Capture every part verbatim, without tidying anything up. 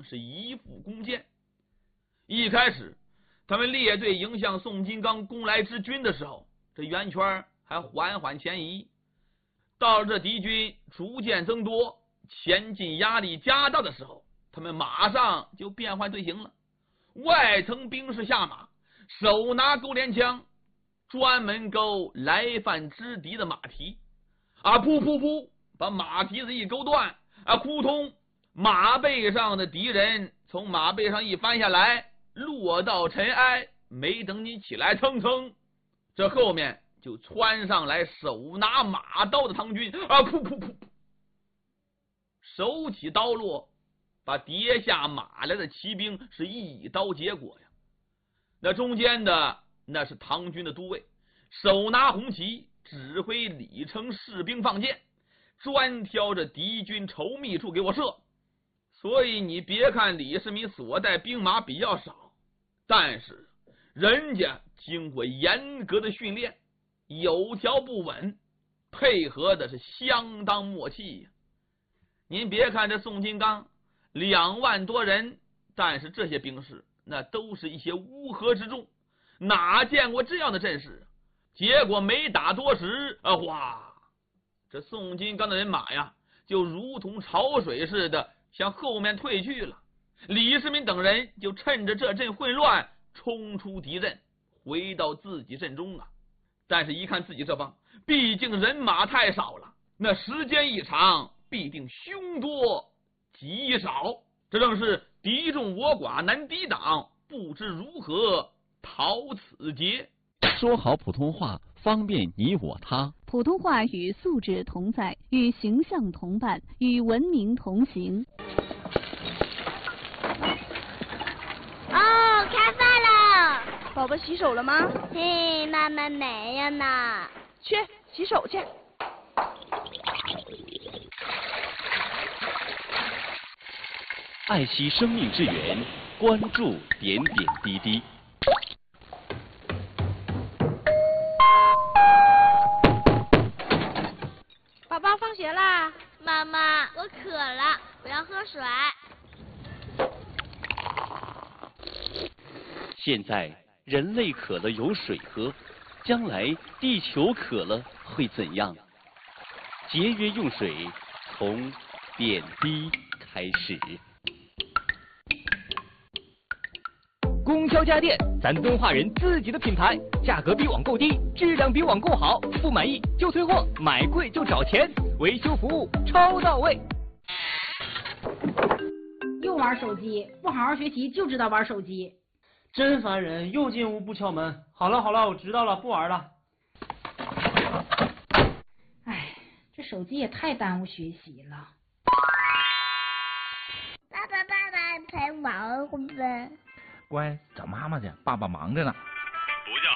是一副弓箭。一开始他们列队迎向宋金刚攻来之军的时候，这圆圈还缓缓前移。到了这敌军逐渐增多，前进压力加大的时候，他们马上就变换队形了。外层兵士下马，手拿钩镰枪，专门钩来犯之敌的马蹄，啊，噗噗噗，把马蹄子一勾断，啊，扑通，马背上的敌人从马背上一翻下来，落到尘埃，没等你起来，蹭蹭，这后面就窜上来手拿马刀的唐军，啊，噗噗噗，手起刀落，把跌下马来的骑兵是一刀结果呀。那中间的那是唐军的都尉，手拿红旗，指挥李成士兵放箭，专挑着敌军稠密处给我射。所以你别看李世民所带兵马比较少，但是人家经过严格的训练，有条不紊，配合的是相当默契呀。您别看这宋金刚两万多人，但是这些兵士那都是一些乌合之众，哪见过这样的阵势？结果没打多时啊，哇！这宋金刚的人马呀，就如同潮水似的向后面退去了。李世民等人就趁着这阵混乱，冲出敌阵，回到自己阵中啊。但是，一看自己这方，毕竟人马太少了，那时间一长，必定凶多吉少。这正是敌众我寡，难抵挡，不知如何逃此劫。 说好普通话，方便你我他。 普通话与素质同在，与形象同伴，与文明同行。 哦，开饭了！ 宝宝洗手了吗？ 嘿，妈妈没有呢。 去洗手去。 爱惜生命之源，关注点点滴滴。 宝宝放学啦！ 妈妈，我渴了，我要喝水。 现在人类渴了有水喝，将来地球渴了会怎样？节约用水，从点滴开始。 供销家电，咱敦化人自己的品牌，价格比网购低，质量比网购好，不满意就退货，买贵就找钱，维修服务超到位。 又玩手机，不好好学习就知道玩手机， 真烦人！又进屋不敲门。好了好了，我知道了，不玩了。 哎，这手机也太耽误学习了。 爸爸爸爸陪玩会呗。 乖，找妈妈去，爸爸忙着呢。 不叫。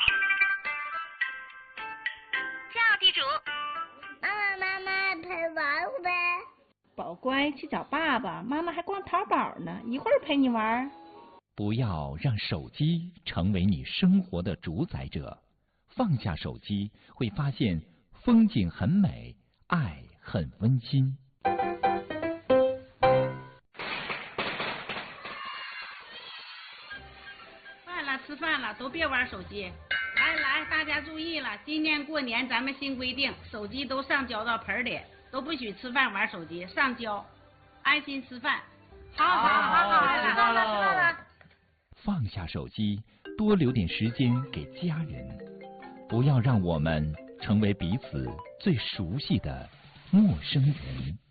叫地主。妈妈妈妈陪玩会呗。 宝乖，去找爸爸，妈妈还逛淘宝呢，一会儿陪你玩。 不要让手机成为你生活的主宰者，放下手机，会发现风景很美，爱很温馨。 吃饭了，都别玩手机。来来，大家注意了，今年过年咱们新规定，手机都上交到盆里，都不许吃饭玩手机，上交，安心吃饭。好好好好，知道了知道了。 放下手机，多留点时间给家人，不要让我们成为彼此最熟悉的陌生人。